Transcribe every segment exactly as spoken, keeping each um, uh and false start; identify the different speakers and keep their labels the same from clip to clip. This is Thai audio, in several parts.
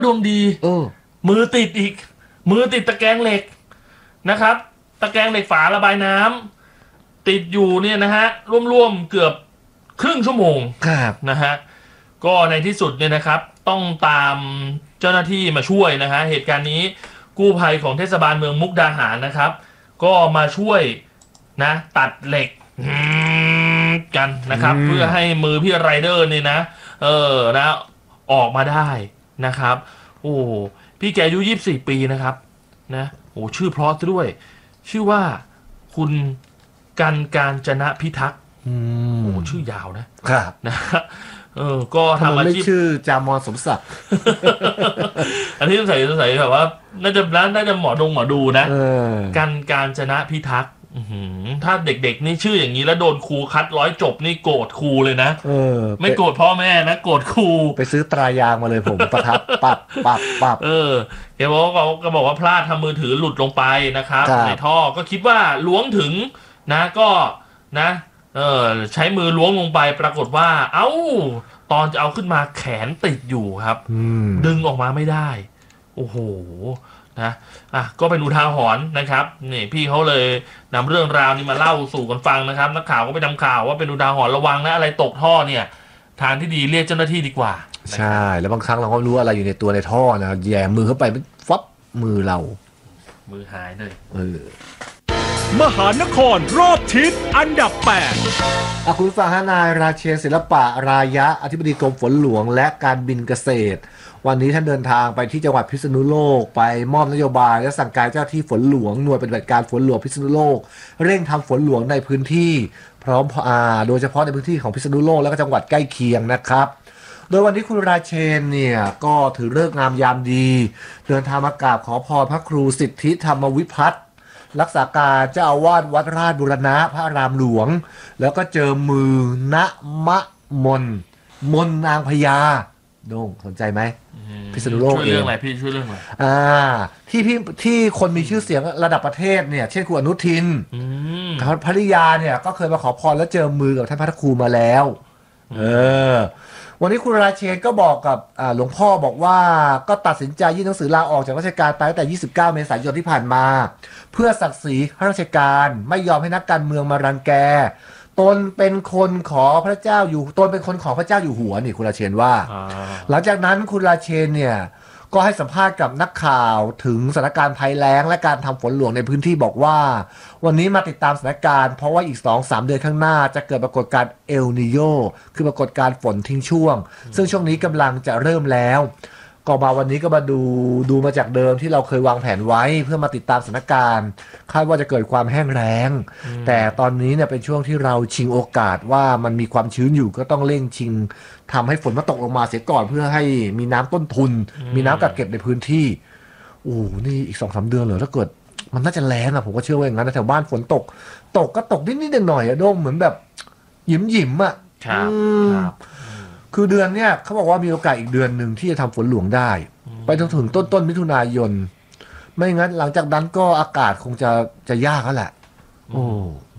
Speaker 1: ดวงดี
Speaker 2: เออ
Speaker 1: มือติดอีกมือติดตะแกรงเหล็กนะครับตะแกรงเหล็กฝาระบายน้ำติดอยู่เนี่ยนะฮะร่วมๆเกือบครึ่งชั่วโมง
Speaker 2: ครับ
Speaker 1: นะฮะก็ในที่สุดเนี่ยนะครับต้องตามเจ้าหน้าที่มาช่วยนะฮะเหตุการณ์นี้กู้ภัยของเทศบาลเมืองมุกดาหารนะครับก็มาช่วยนะตัดเหล็กกันนะครับเพื่อให้มือพี่ไรเดอร์เนี่ยนะเออนะออกมาได้นะครับโอ้พี่แกอายุยี่สิบสี่ปีนะครับนะโอ้ชื่อเพราะด้วยชื่อว่าคุณกันการจนะพิทักษ์โอ้ชื่อยาวนะครับนะเออก็ทำอาชีพ
Speaker 2: ชื่อจามอนสมศักดิ์
Speaker 1: อันนี้ต้องใส่ต้องใส่แบบว่าน่าจะน่าจะหมอดงหมอดูนะกันการจนะพิทักษ์ถ้าเด็กๆนี่ชื่ออย่างนี้แล้วโดนครูคัดร้อยจบนี่โกรธครูเลยนะ
Speaker 2: เออ
Speaker 1: ไม่โกรธพ่อแม่นะโกรธครู
Speaker 2: ไปซื้อตรายางมาเลยผมประทับปับปับปับ
Speaker 1: เออแกบอกเขาก็บอกว่าพลาดทำมือถือหลุดลงไปนะครับในท่อก็คิดว่าล้วงถึงนะก็นะเออใช้มือล้วงลงไปปรากฏว่าเอ้าตอนจะเอาขึ้นมาแขนติดอยู่ครับดึงออกมาไม่ได้โอ้โหนะอ่ะก็เป็นอุทาหรณ์นะครับนี่พี่เขาเลยนำเรื่องราวนี้มาเล่าสู่กันฟังนะครับนักข่าวก็ไปทำข่าวว่าเป็นอุทาหรณ์ระวังนะอะไรตกท่อเนี่ยทางที่ดีเรียกเจ้าหน้าที่ดีกว่า
Speaker 2: ใช่แล้วบางครั้งเราก็รู้อะไรอยู่ในตัวในท่อนะแย่มือเข้าไปฟับมือเรา
Speaker 1: มือหายเลย
Speaker 2: เออ
Speaker 3: มหานครรอบทิศอันดับแปด
Speaker 2: คุณฟังฮะนายราเชนศิลปะรายะอธิบดีกรมฝนหลวงและการบินเกษตรวันนี้ท่านเดินทางไปที่จังหวัดพิษณุโลกไปมอบนโยบายและสั่งการเจ้าที่ฝนหลวงหน่วยปฏิบัติการฝนหลวงพิษณุโลกเร่งทำฝนหลวงในพื้นที่พร้อมอ่าโดยเฉพาะในพื้นที่ของพิษณุโลกและก็จังหวัดใกล้เคียงนะครับโดยวันนี้คุณราเชนเนี่ยก็ถือฤกษ์งามยามดีเดินทางมากราบขอพรพระครูสิทธิธรรมวิพัฒน์รักษาการเจ้าอาวาสวัดราชบูรณะพระอารามหลวงแล้วก็เจอมือณมะมนมนนางพญาโด่งสนใจไหมพิษณุโลก
Speaker 1: ช่วยเรื่องอะไรพี่ช่วยเรื่องอะไร
Speaker 2: อ่าที่พี่ที่คนมีชื่อเสียงระดับประเทศเนี่ยเช่นคุณอนุทินภริยาเนี่ยก็เคยมาขอพรแล้วเจอมือกับท่านพระครูมาแล้วเออวันนี้คุณราเชนก็บอกกับหลวงพ่อบอกว่าก็ตัดสินใจยื่นหนังสือลาออกจากราชการไปตั้งแต่ยี่สิบเก้าเมษายนที่ผ่านมาเพื่อศักดิ์ศรีข้าราชการไม่ยอมให้นักการเมืองมารังแกตนเป็นคนขอพระเจ้าอยู่ตนเป็นคนขอพระเจ้าอยู่หัวนี่คุณราเชนว่าหลังจากนั้นคุณราเชนเนี่ยก็ให้สัมภาษณ์กับนักข่าวถึงสถานการณ์ภัยแล้งและการทำฝนหลวงในพื้นที่บอกว่าวันนี้มาติดตามสถานการณ์เพราะว่าอีก สองถึงสาม เดือนข้างหน้าจะเกิดปรากฏการณ์เอลนีโญคือปรากฏการณ์ฝนทิ้งช่วงซึ่งช่วงนี้กำลังจะเริ่มแล้วก็มาวันนี้ก็มาดูดูมาจากเดิมที่เราเคยวางแผนไว้เพื่อมาติดตามสถานการณ์คาดว่าจะเกิดความแห้งแล้งแต่ตอนนี้เนี่ยเป็นช่วงที่เราชิงโอกาสว่ามันมีความชื้นอยู่ก็ต้องเร่งชิงทำให้ฝนมาตกลงมาเสียก่อนเพื่อให้มีน้ำต้นทุนมีน้ำกักเก็บในพื้นที่โอ้นี่อีก สองถึงสาม เดือนเหรอถ้าเกิดมันน่าจะแล้งอ่ะผมก็เชื่อว่าอย่างนั้นแถวบ้านฝนตกตกก็ตกนิดๆหน่อยๆอ่ะโดมเหมือนแบบหยิมๆอ่ะ
Speaker 1: ครับ
Speaker 2: คือเดือนเนี้ยเขาบอกว่ามีโอกาสอีกเดือนหนึ่งที่จะทำฝนหลวงได้ไปจนถึงต้นต้นมิถุนายนไม่งั้นหลังจากนั้นก็อากาศคงจะจะยากแล้วแหละโอ้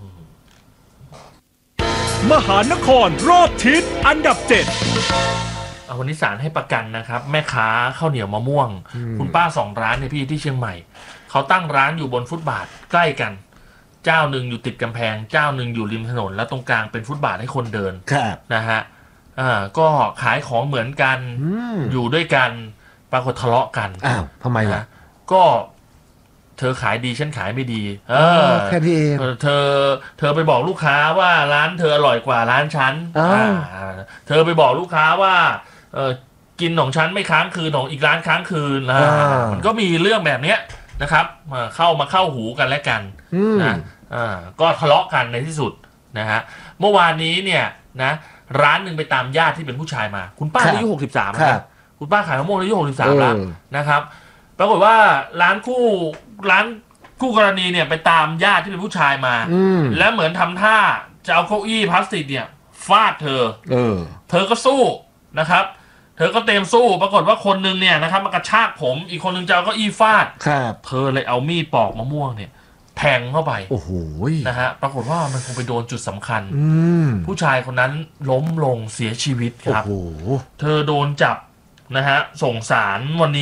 Speaker 3: มหานครรอบทิศอันดับเจ็ด
Speaker 1: วันนี้ศาลให้ประกันนะครับแม่ค้าข้าวเหนียวมะม่วงคุณป้าสองร้านเนี่ยพี่ที่เชียงใหม่เขาตั้งร้านอยู่บนฟุตบาทใกล้กันเจ้าหนึ่งอยู่ติดกำแพงเจ้าหนึ่งอยู่ริมถนนแล้วตรงกลางเป็นฟุตบาทให้คนเดินนะฮะอ่าก็ขายของเหมือนกันอยู่ด้วยกันปรากฏทะเลาะกัน
Speaker 2: อ้าวทำไมล่ะ
Speaker 1: ก็เธอขายดีฉันขายไม่ดีเออ
Speaker 2: แค่นี้เอง
Speaker 1: เธอเธอไปบอกลูกค้าว่าร้านเธออร่อยกว่าร้านฉันเธอไปบอกลูกค้าว่าเออกินของฉันไม่ค้างคืนของอีกร้านค้างคืนมันก็มีเรื่องแบบเนี้ยนะครับเข้ามาเข้าหูกันและกันนะก็ทะเลาะกันในที่สุดนะฮะเมื่อวานนี้เนี่ยนะร้านหนึ่งไปตามญาติที่เป็นผู้ชายมาคุณป้าอายุหกสิบสามนะคุณป้าขายมะม่วงอายุหกสิบสามแล้วนะครับปรากฏว่าร้านคู่ร้านคู่กรณีเนี่ยไปตามญาติที่เป็นผู้ชายมาแล้วเหมือนทำท่าจะเอาเก้าอี้พลาสติกเนี่ยฟาดเธอเออเธอก็สู้นะครับเธอก็เต็มสู้ปรากฏว่าคนนึงเนี่ยนะครับมากระชากผมอีกคนนึงจะเอาเก้าอี้ฟาดเธอเลยเอามีดปอกมะม่วงเนี่ยแทงเข้าไป
Speaker 2: โอ้โห
Speaker 1: นะฮะปรากฏว่ามันคงไปโดนจุดสำคัญผู้ชายคนนั้นล้มลงเสียชีวิตครับเธอโดนจับนะฮะส่งสารวันนี้